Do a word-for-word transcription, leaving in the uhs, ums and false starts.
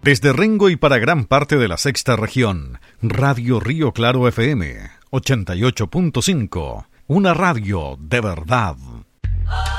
Desde Rengo y para gran parte de la sexta región, Radio Río Claro F M ochenta y ocho punto cinco, una radio de verdad.